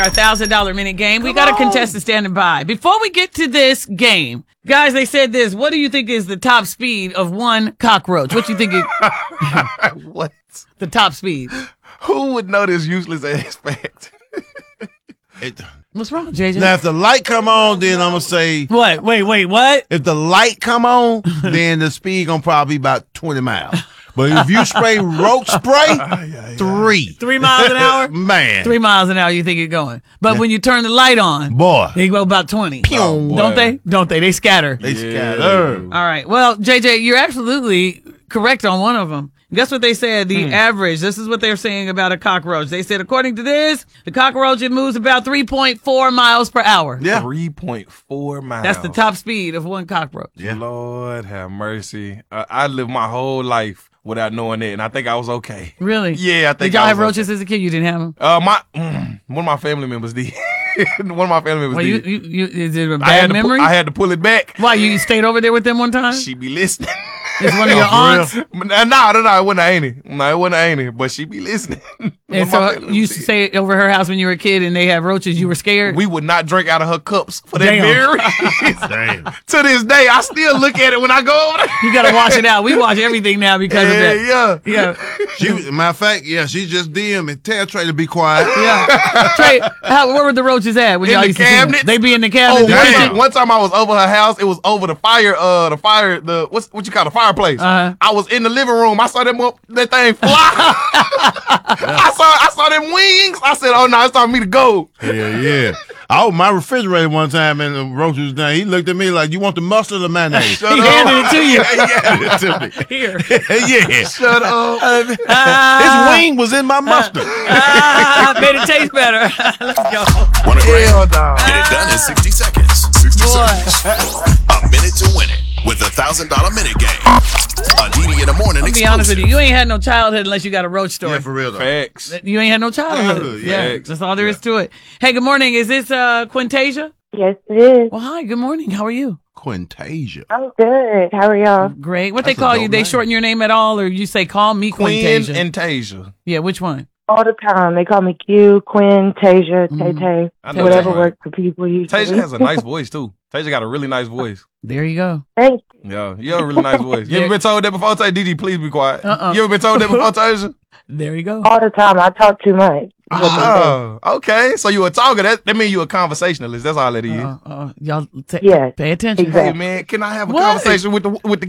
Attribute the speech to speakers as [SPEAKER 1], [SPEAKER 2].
[SPEAKER 1] Our $1,000 minute game. We got a contestant standing by. Before we get to this game, guys, they said this. What do you think is the top speed of one cockroach? What do you think is
[SPEAKER 2] What?
[SPEAKER 1] the top speed?
[SPEAKER 2] Who would know this useless ass fact?
[SPEAKER 1] What's wrong, JJ?
[SPEAKER 3] Now, if the light come on, then I'm going to say,
[SPEAKER 1] What? Wait, what?
[SPEAKER 3] if the light come on, then the speed going to probably be about 20 miles. But if you spray roach spray, 3.
[SPEAKER 1] 3 miles an hour?
[SPEAKER 3] Man.
[SPEAKER 1] 3 miles an hour you think it's going. But when you turn the light on,
[SPEAKER 3] Boy.
[SPEAKER 1] they go about 20.
[SPEAKER 3] Oh, boy.
[SPEAKER 1] Don't they? Don't they? They scatter.
[SPEAKER 3] They scatter.
[SPEAKER 1] All right. Well, JJ, you're absolutely correct on one of them. Guess what they said? The average. This is what they're saying about a cockroach. They said, according to this, the cockroach, it moves about 3.4 miles per hour.
[SPEAKER 3] Yeah.
[SPEAKER 2] 3.4 miles.
[SPEAKER 1] That's the top speed of one cockroach.
[SPEAKER 3] Yeah.
[SPEAKER 2] Lord have mercy. I lived my whole life without knowing it, and I think I was okay.
[SPEAKER 1] Really?
[SPEAKER 2] Yeah, I think
[SPEAKER 1] Did y'all
[SPEAKER 2] I
[SPEAKER 1] have
[SPEAKER 2] was
[SPEAKER 1] roaches as a kid? You didn't have them?
[SPEAKER 2] One of my family members did. One of my family members
[SPEAKER 1] Well,
[SPEAKER 2] did.
[SPEAKER 1] is it a bad memory?
[SPEAKER 2] I had to pull it back.
[SPEAKER 1] Why, you stayed over there with them one time?
[SPEAKER 2] She be listening.
[SPEAKER 1] It's one of your aunts?
[SPEAKER 2] No, it wasn't Annie. No, it wasn't Annie, but she be listening.
[SPEAKER 1] And so you used to stay over her house when you were a kid and they had roaches, you were scared?
[SPEAKER 2] We would not drink out of her cups for that
[SPEAKER 1] Damn.
[SPEAKER 2] very reason.
[SPEAKER 3] Damn.
[SPEAKER 2] To this day, I still look at it when I go over there.
[SPEAKER 1] You got to wash it out. We wash everything now because of that.
[SPEAKER 2] Yeah.
[SPEAKER 3] Matter of fact, she just DM and tell Trey to be quiet.
[SPEAKER 1] Yeah. Trey, where were the roaches at when
[SPEAKER 2] In
[SPEAKER 1] y'all
[SPEAKER 2] the
[SPEAKER 1] used to see them?
[SPEAKER 2] cabinet.
[SPEAKER 1] They be in the cabinet?
[SPEAKER 3] damn.
[SPEAKER 2] One time I was over her house. It was over the fire, what you call the fireplace. I was in the living room. I saw that thing fly. I saw them wings. I said, "Oh no, it's time for me to go."
[SPEAKER 3] Yeah. I opened my refrigerator one time and the roach was down. He looked at me like, "You want the mustard or mayonnaise?"
[SPEAKER 1] He handed it to you.
[SPEAKER 3] He handed it to me.
[SPEAKER 1] Here.
[SPEAKER 3] Yeah.
[SPEAKER 2] Shut up.
[SPEAKER 3] His wing was in my mustard.
[SPEAKER 1] Made it taste better. Let's go.
[SPEAKER 4] Want to grab?
[SPEAKER 2] Hell no.
[SPEAKER 4] Get it done in 60 seconds. 60 seconds. A minute to win it with the $1,000 minute game. A DD in the morning.
[SPEAKER 1] I'll be honest with you. You ain't had no childhood unless you got a roach story.
[SPEAKER 3] Yeah, for real though.
[SPEAKER 2] Facts.
[SPEAKER 1] You ain't had no childhood. Yeah,
[SPEAKER 2] Facts.
[SPEAKER 1] that's all there is to it. Hey, good morning. Is this Quintasia?
[SPEAKER 5] Yes, it is.
[SPEAKER 1] Well, hi. Good morning. How are you?
[SPEAKER 3] Quintasia.
[SPEAKER 5] I'm good. How are y'all?
[SPEAKER 1] Great. What
[SPEAKER 3] That's
[SPEAKER 1] they call
[SPEAKER 3] a
[SPEAKER 1] you?
[SPEAKER 3] dope
[SPEAKER 1] They
[SPEAKER 3] name.
[SPEAKER 1] shorten your name at all, or you say call me
[SPEAKER 2] Quinn
[SPEAKER 1] Quintasia?
[SPEAKER 2] and Tasia.
[SPEAKER 1] Yeah, which one?
[SPEAKER 5] All the time. They call me Q, Quinn, Tasia, Tay-Tay.
[SPEAKER 2] I know
[SPEAKER 5] Whatever
[SPEAKER 2] that.
[SPEAKER 5] works for people usually.
[SPEAKER 2] Tasia has a nice voice too. Tasia got a really nice voice.
[SPEAKER 1] There you go.
[SPEAKER 5] Thank you.
[SPEAKER 2] Yeah, you have a really nice voice. You ever been told that before? Tay, DD, please be quiet. You ever been told that before, Tasia?
[SPEAKER 1] There you go.
[SPEAKER 5] All the time. I talk too much.
[SPEAKER 2] Oh, okay. So you a talker. That means you a conversationalist. That's all it is.
[SPEAKER 1] Y'all
[SPEAKER 5] Yes,
[SPEAKER 1] pay attention.
[SPEAKER 5] exactly.
[SPEAKER 2] Hey man, can I have a
[SPEAKER 1] What?
[SPEAKER 2] conversation with the